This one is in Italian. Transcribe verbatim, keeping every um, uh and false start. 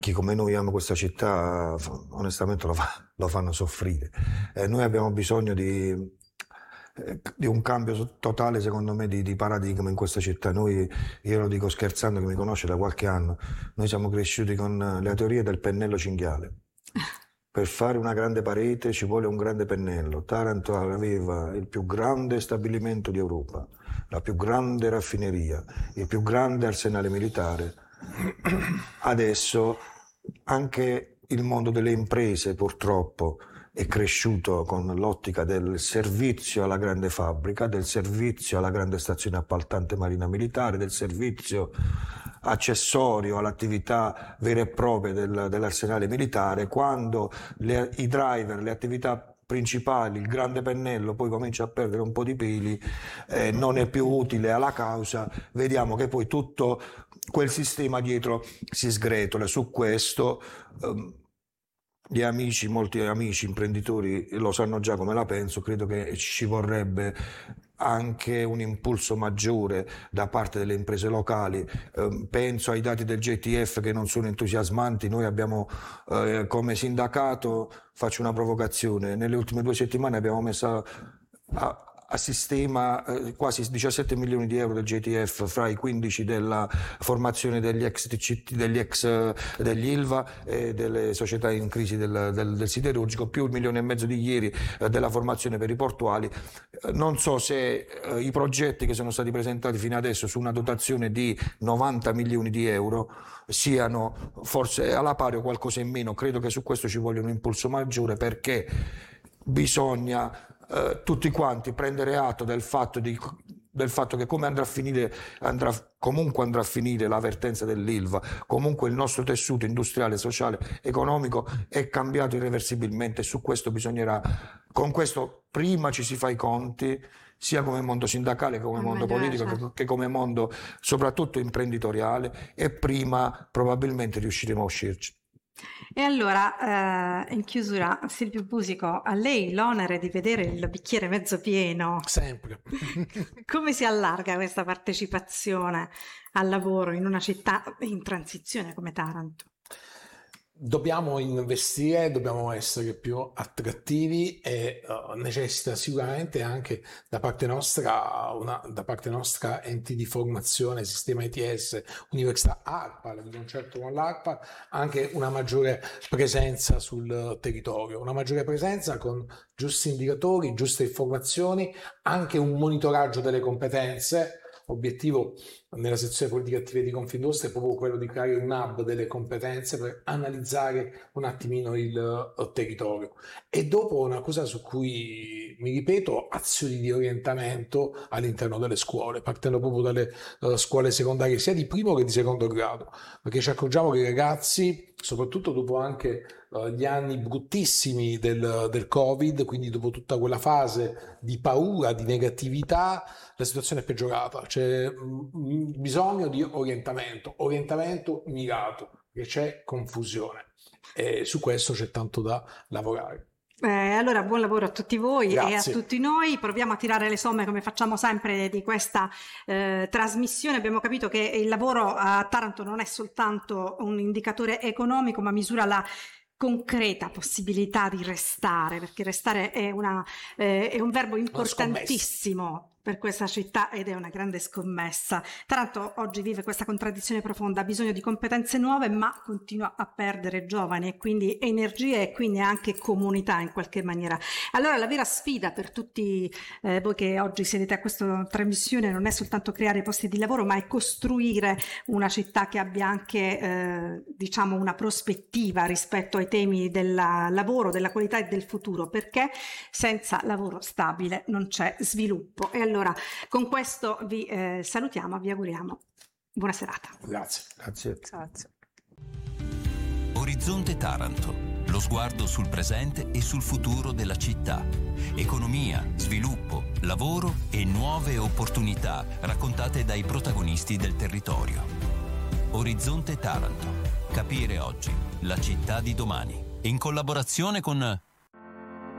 chi come noi ama questa città onestamente lo, fa, lo fanno soffrire. Eh, noi abbiamo bisogno di, eh, di un cambio totale, secondo me, di, di paradigma in questa città. Noi, io lo dico scherzando, che mi conosce da qualche anno, noi siamo cresciuti con la teoria del pennello cinghiale. Per fare una grande parete ci vuole un grande pennello. Taranto aveva il più grande stabilimento di Europa, la più grande raffineria, il più grande arsenale militare. Adesso anche il mondo delle imprese purtroppo è cresciuto con l'ottica del servizio alla grande fabbrica, del servizio alla grande stazione appaltante marina militare, del servizio accessorio all'attività vera e propria del, dell'arsenale militare, quando le, i driver, le attività principali, il grande pennello poi comincia a perdere un po' di peli, eh, non è più utile alla causa, vediamo che poi tutto quel sistema dietro si sgretola. Su questo ehm, gli amici, molti amici imprenditori lo sanno già come la penso, credo che ci vorrebbe anche un impulso maggiore da parte delle imprese locali. Eh, penso ai dati del J T F che non sono entusiasmanti. Noi abbiamo eh, come sindacato, faccio una provocazione, nelle ultime due settimane abbiamo messo a, a sistema eh, quasi diciassette milioni di euro del J T F fra i quindici della formazione degli ex T C T, degli ex degli Ilva e delle società in crisi del, del, del siderurgico, più il milione e mezzo di ieri eh, della formazione per i portuali. Eh, non so se eh, i progetti che sono stati presentati fino adesso su una dotazione di novanta milioni di euro siano forse alla pari o qualcosa in meno. Credo che su questo ci voglia un impulso maggiore, perché bisogna Uh, tutti quanti prendere atto del fatto, di, del fatto che come andrà a finire, andrà, comunque andrà a finire la vertenza dell'Ilva, comunque il nostro tessuto industriale, sociale, economico è cambiato irreversibilmente, e su questo bisognerà, con questo prima ci si fa i conti, sia come mondo sindacale che come oh mondo politico che, che come mondo soprattutto imprenditoriale, e prima probabilmente riusciremo a uscirci. E allora, eh, in chiusura, Silvio Busico, a lei l'onere di vedere il bicchiere mezzo pieno. Sempre. Come si allarga questa partecipazione al lavoro in una città in transizione come Taranto? Dobbiamo investire, dobbiamo essere più attrattivi e uh, necessita sicuramente anche da parte nostra, una, da parte nostra enti di formazione, sistema I T S, università, ARPA, di concerto con l'ARPA, anche una maggiore presenza sul territorio, una maggiore presenza con giusti indicatori, giuste informazioni, anche un monitoraggio delle competenze. Obiettivo nella sezione politiche attive di Confindustria è proprio quello di creare un hub delle competenze per analizzare un attimino il, il territorio. E dopo una cosa su cui mi ripeto, azioni di orientamento all'interno delle scuole, partendo proprio dalle uh, scuole secondarie sia di primo che di secondo grado, perché ci accorgiamo che i ragazzi, soprattutto dopo anche uh, gli anni bruttissimi del, del Covid, quindi dopo tutta quella fase di paura, di negatività, la situazione è peggiorata. C'è mh, bisogno di orientamento, orientamento mirato, perché c'è confusione e su questo c'è tanto da lavorare. Eh, allora buon lavoro a tutti voi. Grazie. E a tutti noi. Proviamo a tirare le somme come facciamo sempre di questa eh, trasmissione. Abbiamo capito che il lavoro a Taranto non è soltanto un indicatore economico, ma misura la concreta possibilità di restare, perché restare è, una, eh, è un verbo importantissimo per questa città ed è una grande scommessa. Taranto oggi vive questa contraddizione profonda, ha bisogno di competenze nuove ma continua a perdere giovani e quindi energie e quindi anche comunità in qualche maniera. Allora la vera sfida per tutti eh, voi che oggi sedete a questa trasmissione non è soltanto creare posti di lavoro, ma è costruire una città che abbia anche eh, diciamo una prospettiva rispetto ai temi del lavoro, della qualità e del futuro, perché senza lavoro stabile non c'è sviluppo. E allora con questo vi eh, salutiamo, vi auguriamo buona serata. Grazie. Grazie. Grazie. Orizzonte Taranto, lo sguardo sul presente e sul futuro della città. Economia, sviluppo, lavoro e nuove opportunità raccontate dai protagonisti del territorio. Orizzonte Taranto, capire oggi la città di domani. In collaborazione con